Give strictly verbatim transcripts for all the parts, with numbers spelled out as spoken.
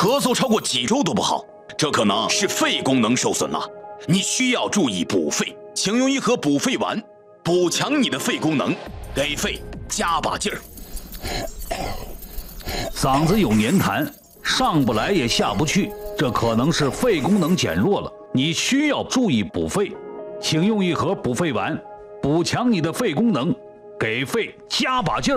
咳嗽超过几周都不好，这可能是肺功能受损了，你需要注意补肺，请用一盒补肺丸，补强你的肺功能，给肺加把劲儿。 嗓子有黏痰，上不来也下不去，这可能是肺功能减弱了，你需要注意补肺，请用一盒补肺丸，补强你的肺功能，给肺加把劲儿。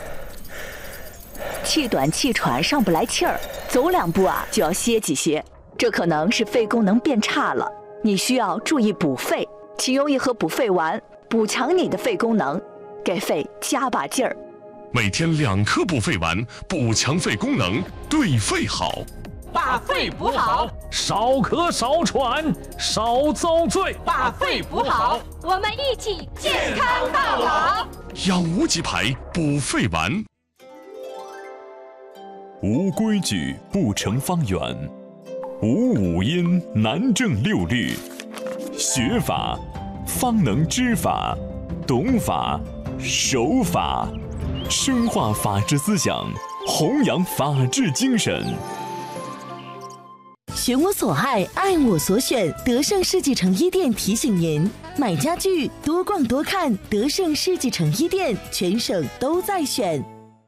气短气喘，上不来气儿，走两步啊就要歇几歇，这可能是肺功能变差了，你需要注意补肺，请用一盒补肺丸，补强你的肺功能，给肺加把劲儿。 每天两颗补肺丸，补强肺功能，对肺好。 把肺补好， 少咳少喘少遭罪。 把肺补好， 我们一起健康到老。 养无极牌补肺丸。 无规矩不成方圆，无五音难正六律。学法方能知法，懂法守法，深化法治思想，弘扬法治精神。 选我所爱，爱我所选。德胜世纪城一店提醒您：买家具多逛多看，德胜世纪城一店，全省都在选。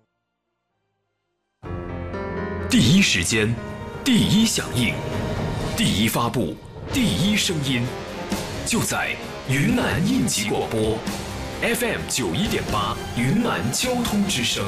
第一时间，第一响应，第一发布，第一声音，就在云南应急广播 F M 九一点八云南交通之声。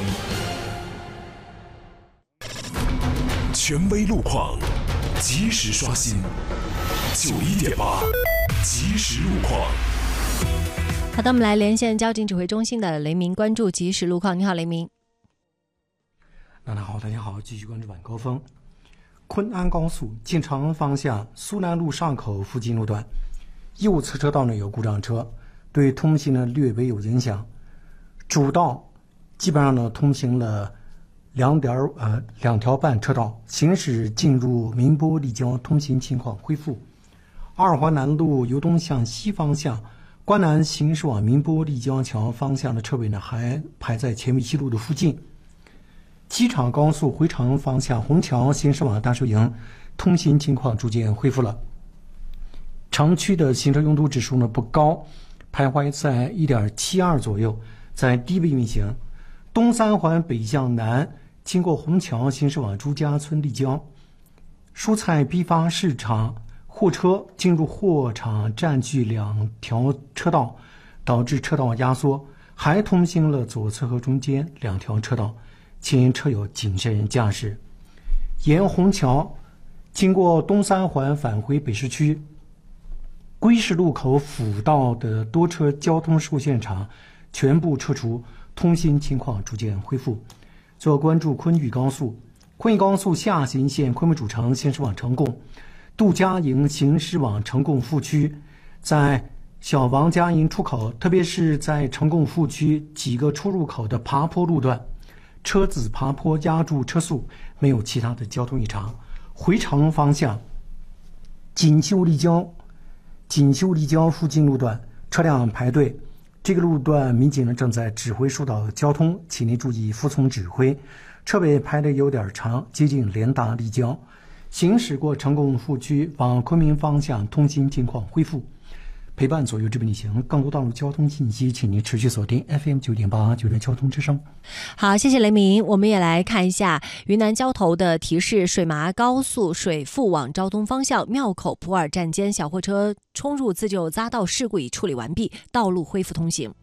权威路况，及时刷新。九一点八，及时路况。 好的，我们来连线交警指挥中心的雷鸣，关注及时路况。你好，雷鸣。 那好，大家好，继续关注晚高峰。昆安高速进城方向苏南路上口附近路段，右侧车道呢有故障车，对通行呢略微有影响。主道基本上呢通行了两点呃两条半车道，行驶进入宁波立交通行情况恢复。二环南路由东向西方向，关南行驶往宁波立交桥方向的车尾呢还排在前围西路的附近。机场高速回程方向虹桥行驶往大寿营，通行情况逐渐恢复了。城区的行车拥堵指数呢不高，徘徊在 一点七二 左右，在低位运行。东三环北向南经过虹桥行驶往朱家村立交，蔬菜批发市场货车进入货场占据两条车道，导致车道压缩，还通行了左侧和中间两条车道，请车友谨慎驾驶。沿虹桥经过东三环返回北市区，归市路口辅道的多车交通事故现场全部撤除，通行情况逐渐恢复。最后关注昆玉高速，昆玉高速下行线昆明主城行驶往成贡，杜家营行驶往成贡副区，在小王家营出口，特别是在成贡副区几个出入口的爬坡路段，车子爬坡压住车速，没有其他的交通异常。回程方向，锦绣立交锦绣立交附近路段车辆排队，这个路段民警呢正在指挥疏导交通，请您注意服从指挥。车尾排的有点长，接近联大立交。行驶过成贡副区往昆明方向，通行情况恢复。陪伴左右这边旅行，更多道路交通信息，请您持续锁定 F M 九点八九的交通之声。 好，谢谢雷鸣。我们也来看一下云南交投的提示：水麻高速水富往昭通方向庙口普洱站间小货车冲入自救匝道事故已处理完毕，道路恢复通行。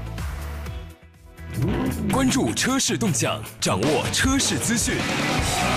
关注车市动向，掌握车市资讯。